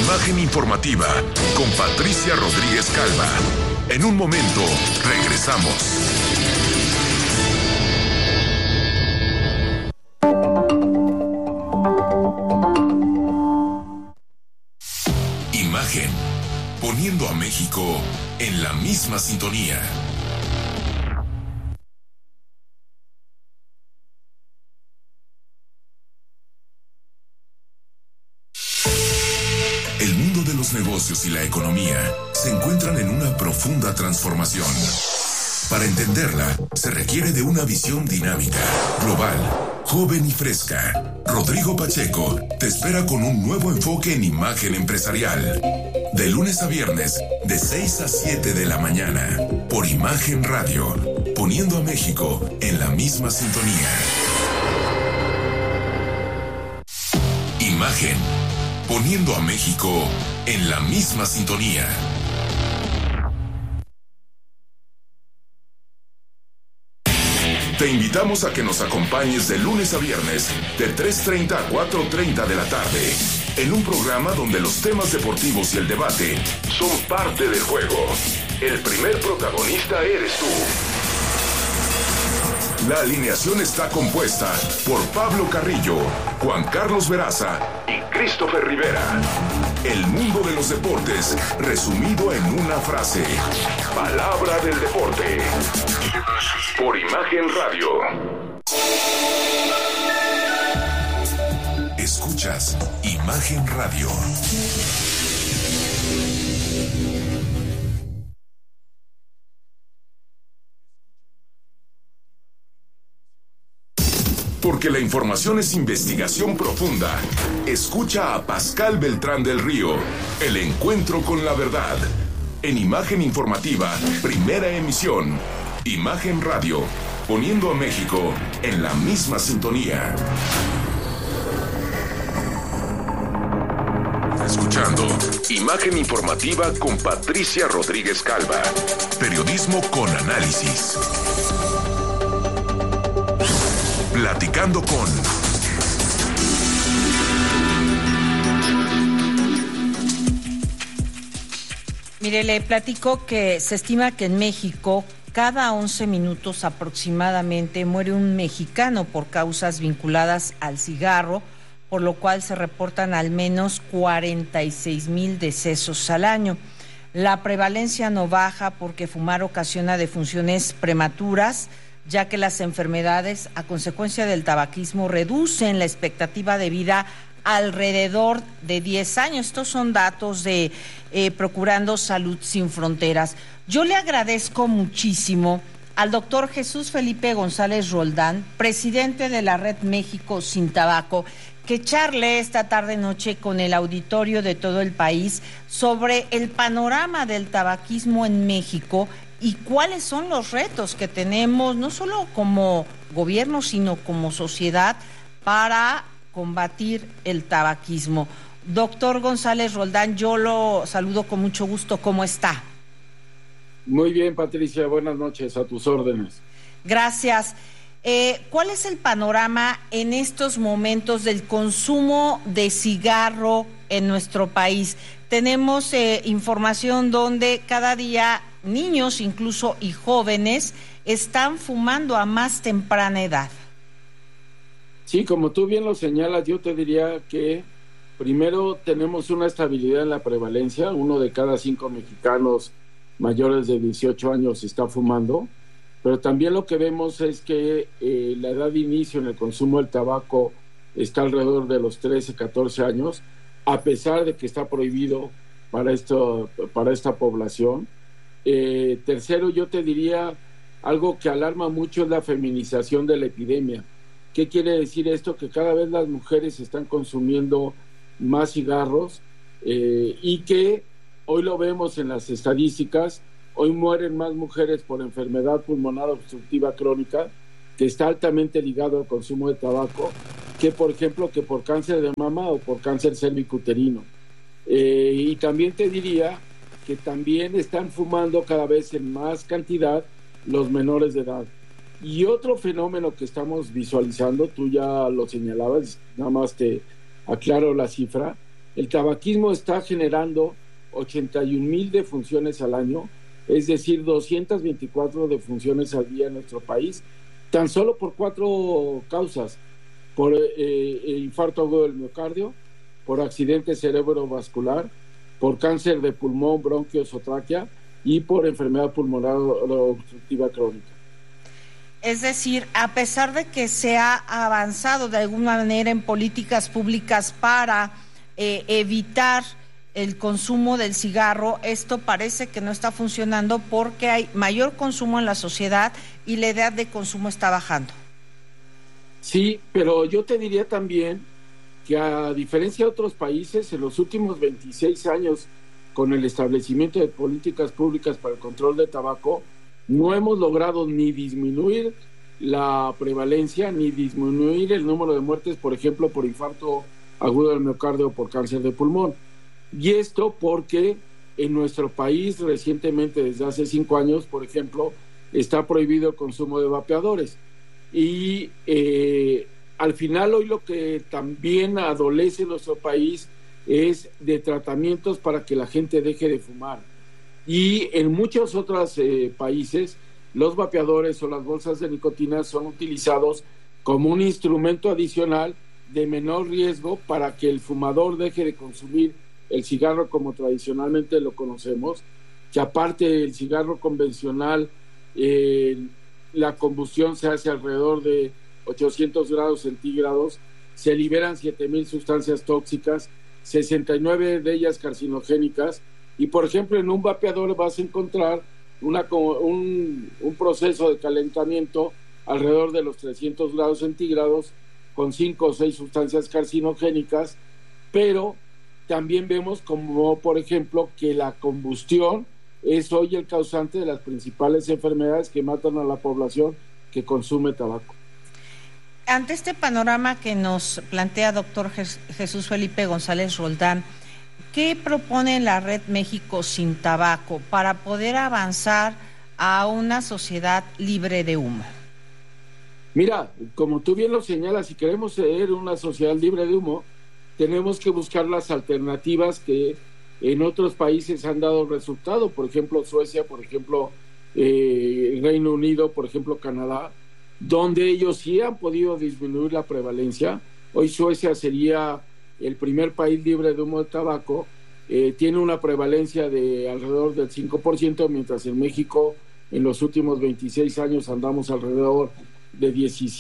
Imagen informativa con Patricia Rodríguez Calva. En un momento, regresamos. Imagen, poniendo a México en la misma sintonía. El mundo de los negocios y la economía se encuentran en una profunda transformación. Para entenderla, se requiere de una visión dinámica, global, joven y fresca. Rodrigo Pacheco te espera con un nuevo enfoque en imagen empresarial. De lunes a viernes, de 6 a 7 de la mañana, por Imagen Radio, poniendo a México en la misma sintonía. Imagen, poniendo a México en la misma sintonía. Te invitamos a que nos acompañes de lunes a viernes, de 3:30 a 4:30 de la tarde, en un programa donde los temas deportivos y el debate son parte del juego. El primer protagonista eres tú. La alineación está compuesta por Pablo Carrillo, Juan Carlos Veraza y Christopher Rivera. El mundo de los deportes resumido en una frase. Palabra del deporte. Por Imagen Radio. Escuchas Imagen Radio. Porque la información es investigación profunda. Escucha a Pascal Beltrán del Río, El Encuentro con la Verdad. En Imagen Informativa, primera emisión. Imagen Radio, poniendo a México en la misma sintonía. Escuchando Imagen Informativa con Patricia Rodríguez Calva. Periodismo con análisis. Platicando con... Mire, le platico que se estima que en México cada 11 minutos aproximadamente muere un mexicano por causas vinculadas al cigarro, por lo cual se reportan al menos 46,000 decesos al año. La prevalencia no baja porque fumar ocasiona defunciones prematuras, ya que las enfermedades a consecuencia del tabaquismo reducen la expectativa de vida alrededor de 10 años. Estos son datos de Procurando Salud Sin Fronteras. Yo le agradezco muchísimo al doctor Jesús Felipe González Roldán, presidente de la Red México Sin Tabaco, que charle esta tarde-noche con el auditorio de todo el país sobre el panorama del tabaquismo en México y cuáles son los retos que tenemos, no solo como gobierno, sino como sociedad, para combatir el tabaquismo. Doctor González Roldán, yo lo saludo con mucho gusto. ¿Cómo está? Muy bien, Patricia. Buenas noches, a tus órdenes. Gracias. ¿Cuál es el panorama en estos momentos del consumo de cigarro en nuestro país? Tenemos información donde cada día niños, incluso y jóvenes, están fumando a más temprana edad. Sí, como tú bien lo señalas, yo te diría que primero tenemos una estabilidad en la prevalencia. 1 de cada 5 mexicanos mayores de 18 años está fumando, pero también lo que vemos es que la edad de inicio en el consumo del tabaco está alrededor de los 13, 14 años, a pesar de que está prohibido para esta población. Tercero, yo te diría algo que alarma mucho es la feminización de la epidemia. ¿Qué quiere decir esto? Que cada vez las mujeres están consumiendo más cigarros y que hoy lo vemos en las estadísticas, hoy mueren más mujeres por enfermedad pulmonar obstructiva crónica, que está altamente ligado al consumo de tabaco, que por ejemplo que por cáncer de mama o por cáncer cervicuterino. Y también te diría que también están fumando cada vez en más cantidad los menores de edad. Y otro fenómeno que estamos visualizando, tú ya lo señalabas, nada más te aclaro la cifra, El tabaquismo está generando 81,000 defunciones al año, es decir, 224 defunciones al día en nuestro país, tan solo por 4 causas: por infarto agudo del miocardio, por accidente cerebrovascular, por cáncer de pulmón, bronquios o tráquea y por enfermedad pulmonar obstructiva crónica. Es decir, a pesar de que se ha avanzado de alguna manera en políticas públicas para evitar el consumo del cigarro, esto parece que no está funcionando porque hay mayor consumo en la sociedad y la edad de consumo está bajando. Sí, pero yo te diría también que, a diferencia de otros países, en los últimos 26 años, con el establecimiento de políticas públicas para el control de tabaco, no hemos logrado ni disminuir la prevalencia, ni disminuir el número de muertes, por ejemplo, por infarto agudo del miocardio o por cáncer de pulmón. Y esto porque en nuestro país recientemente, desde hace 5 años, por ejemplo, está prohibido el consumo de vapeadores. Y al final hoy lo que también adolece nuestro país es de tratamientos para que la gente deje de fumar. Y en muchos otros países los vapeadores o las bolsas de nicotina son utilizados como un instrumento adicional de menor riesgo para que el fumador deje de consumir el cigarro como tradicionalmente lo conocemos, que aparte el cigarro convencional, la combustión se hace alrededor de 800 grados centígrados, se liberan 7,000 sustancias tóxicas, 69 de ellas carcinogénicas, y por ejemplo en un vapeador vas a encontrar un proceso de calentamiento alrededor de los 300 grados centígrados con 5 o 6 sustancias carcinogénicas, pero también vemos como, por ejemplo, que la combustión es hoy el causante de las principales enfermedades que matan a la población que consume tabaco. Ante este panorama que nos plantea doctor Jesús Felipe González Roldán, ¿qué propone la Red México Sin Tabaco para poder avanzar a una sociedad libre de humo? Mira, como tú bien lo señalas, si queremos ser una sociedad libre de humo, tenemos que buscar las alternativas que en otros países han dado resultado, por ejemplo Suecia, por ejemplo Reino Unido, por ejemplo Canadá, donde ellos sí han podido disminuir la prevalencia. Hoy Suecia sería el primer país libre de humo de tabaco, tiene una prevalencia de alrededor del 5%, mientras en México en los últimos 26 años andamos alrededor de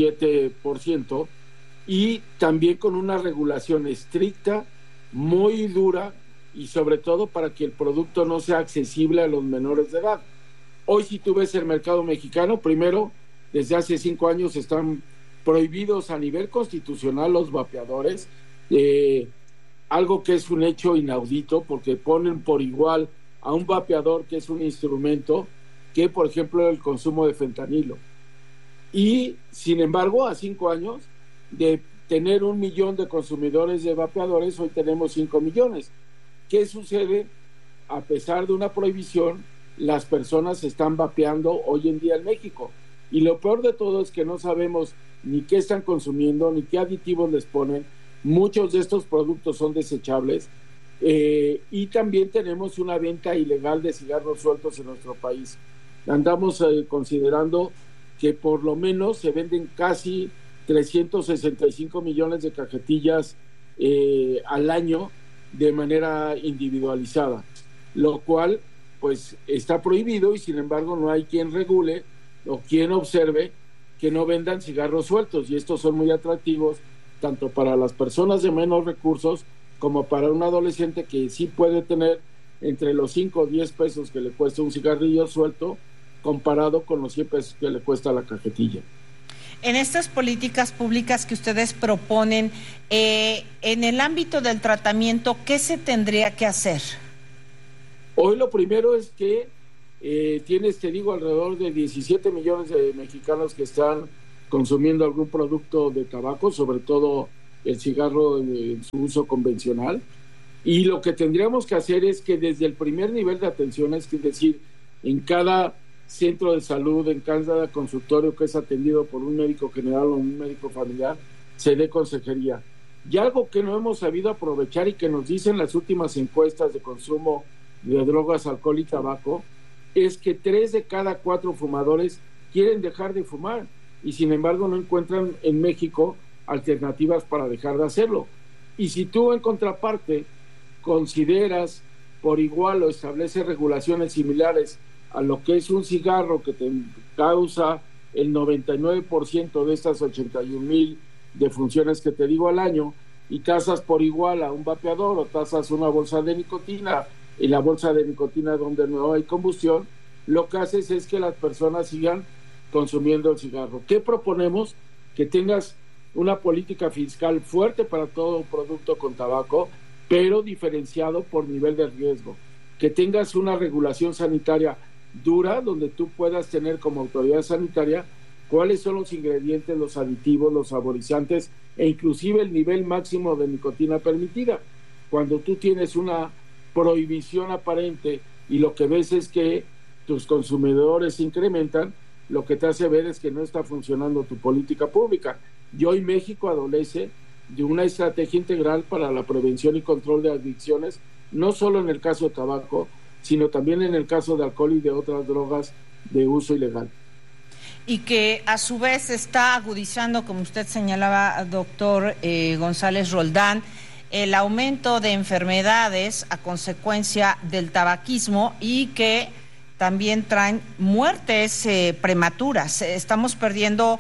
17%, y también con una regulación estricta, muy dura, y sobre todo para que el producto no sea accesible a los menores de edad. Hoy, si tú ves el mercado mexicano, primero, desde hace 5 años están prohibidos a nivel constitucional los vapeadores, algo que es un hecho inaudito, porque ponen por igual a un vapeador, que es un instrumento, que por ejemplo el consumo de fentanilo. Y sin embargo, a 5 años de tener 1 millón de consumidores de vapeadores, hoy tenemos 5 millones. ¿Qué sucede? A pesar de una prohibición, las personas están vapeando hoy en día en México. Y lo peor de todo es que no sabemos ni qué están consumiendo, ni qué aditivos les ponen. Muchos de estos productos son desechables. Y también tenemos una venta ilegal de cigarros sueltos en nuestro país. Andamos considerando que por lo menos se venden casi 365 millones de cajetillas al año de manera individualizada, lo cual pues está prohibido, y sin embargo no hay quien regule o quien observe que no vendan cigarros sueltos, y estos son muy atractivos tanto para las personas de menos recursos como para un adolescente que sí puede tener entre los 5 o 10 pesos que le cuesta un cigarrillo suelto comparado con los 100 pesos que le cuesta la cajetilla. En estas políticas públicas que ustedes proponen, en el ámbito del tratamiento, ¿qué se tendría que hacer? Hoy lo primero es que tienes, te digo, alrededor de 17 millones de mexicanos que están consumiendo algún producto de tabaco, sobre todo el cigarro en su uso convencional. Y lo que tendríamos que hacer es que desde el primer nivel de atención, es decir, en cada centro de salud, en cada consultorio que es atendido por un médico general o un médico familiar, se dé consejería. Y algo que no hemos sabido aprovechar y que nos dicen las últimas encuestas de consumo de drogas, alcohol y tabaco, es que 3 de cada 4 fumadores quieren dejar de fumar y sin embargo no encuentran en México alternativas para dejar de hacerlo. Y si tú en contraparte consideras por igual o estableces regulaciones similares a lo que es un cigarro que te causa el 99% de estas 81,000 defunciones que te digo al año, y tasas por igual a un vapeador o tasas una bolsa de nicotina, y la bolsa de nicotina donde no hay combustión, lo que haces es que las personas sigan consumiendo el cigarro. ¿Qué proponemos? Que tengas una política fiscal fuerte para todo producto con tabaco, pero diferenciado por nivel de riesgo. Que tengas una regulación sanitaria dura, donde tú puedas tener como autoridad sanitaria cuáles son los ingredientes, los aditivos, los saborizantes e inclusive el nivel máximo de nicotina permitida. Cuando tú tienes una prohibición aparente y lo que ves es que tus consumidores se incrementan, lo que te hace ver es que no está funcionando tu política pública. Y hoy México adolece de una estrategia integral para la prevención y control de adicciones, no solo en el caso de tabaco, sino también en el caso de alcohol y de otras drogas de uso ilegal. Y que a su vez está agudizando, como usted señalaba, doctor González Roldán, el aumento de enfermedades a consecuencia del tabaquismo y que también traen muertes prematuras. Estamos perdiendo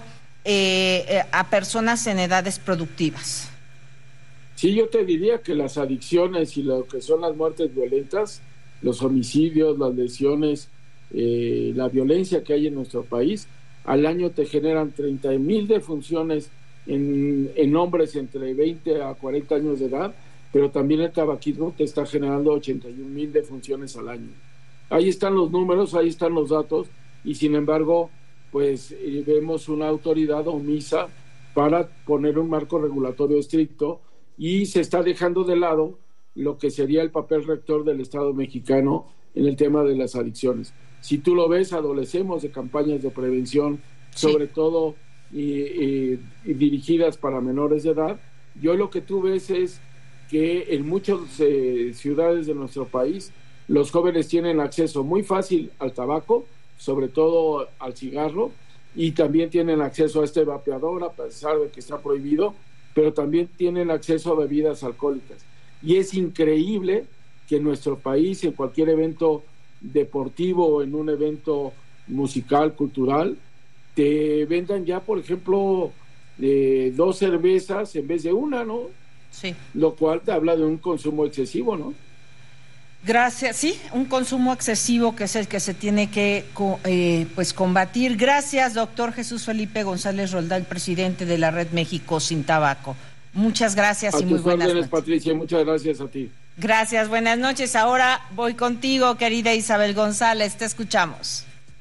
a personas en edades productivas. Sí, yo te diría que las adicciones y lo que son las muertes violentas, los homicidios, las lesiones, la violencia que hay en nuestro país, al año te generan 30,000 defunciones en hombres entre 20 a 40 años de edad, pero también el tabaquismo te está generando 81,000 defunciones al año. Ahí están los números, ahí están los datos, y sin embargo, pues vemos una autoridad omisa para poner un marco regulatorio estricto y se está dejando de lado lo que sería el papel rector del Estado mexicano en el tema de las adicciones. Si tú lo ves, adolecemos de campañas de prevención, sobre todo y dirigidas para menores de edad. Yo lo que tú ves es que en muchas ciudades de nuestro país los jóvenes tienen acceso muy fácil al tabaco, sobre todo al cigarro, y también tienen acceso a este vapeador, a pesar de que está prohibido, pero también tienen acceso a bebidas alcohólicas. Y es increíble que en nuestro país, en cualquier evento deportivo o en un evento musical, cultural, te vendan ya, por ejemplo, 2 cervezas en vez de una, ¿no? Sí. Lo cual te habla de un consumo excesivo, ¿no? Gracias, sí, un consumo excesivo que es el que se tiene que pues combatir. Gracias, doctor Jesús Felipe González Roldán, presidente de la Red México Sin Tabaco. Muchas gracias y muy buenas noches. Patricia, muchas gracias a ti. Gracias, buenas noches. Ahora voy contigo, querida Isabel González, te escuchamos.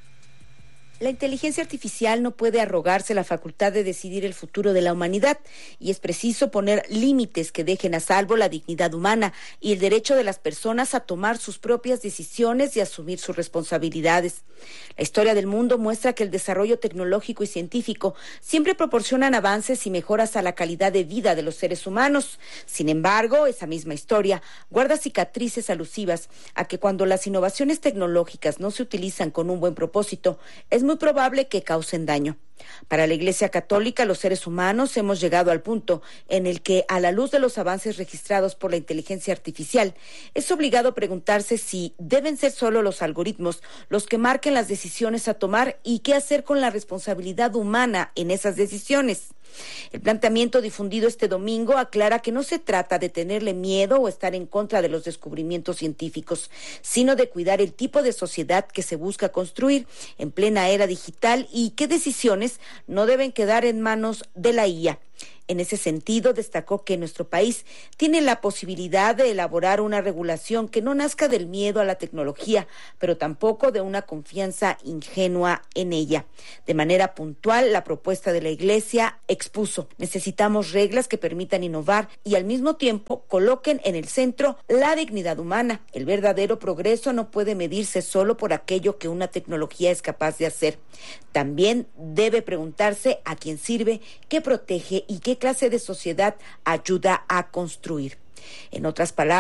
La inteligencia artificial no puede arrogarse la facultad de decidir el futuro de la humanidad y es preciso poner límites que dejen a salvo la dignidad humana y el derecho de las personas a tomar sus propias decisiones y asumir sus responsabilidades. La historia del mundo muestra que el desarrollo tecnológico y científico siempre proporcionan avances y mejoras a la calidad de vida de los seres humanos. Sin embargo, esa misma historia guarda cicatrices alusivas a que cuando las innovaciones tecnológicas no se utilizan con un buen propósito, es muy probable que causen daño. Para la Iglesia Católica, los seres humanos hemos llegado al punto en el que, a la luz de los avances registrados por la inteligencia artificial, es obligado preguntarse si deben ser solo los algoritmos los que marquen las decisiones a tomar y qué hacer con la responsabilidad humana en esas decisiones. El planteamiento difundido este domingo aclara que no se trata de tenerle miedo o estar en contra de los descubrimientos científicos, sino de cuidar el tipo de sociedad que se busca construir en plena era digital y qué decisiones no deben quedar en manos de la IA. En ese sentido, destacó que nuestro país tiene la posibilidad de elaborar una regulación que no nazca del miedo a la tecnología, pero tampoco de una confianza ingenua en ella. De manera puntual, la propuesta de la Iglesia expuso: necesitamos reglas que permitan innovar y al mismo tiempo coloquen en el centro la dignidad humana. El verdadero progreso no puede medirse solo por aquello que una tecnología es capaz de hacer. También debe preguntarse a quién sirve, qué protege y qué qué clase de sociedad ayuda a construir. En otras palabras,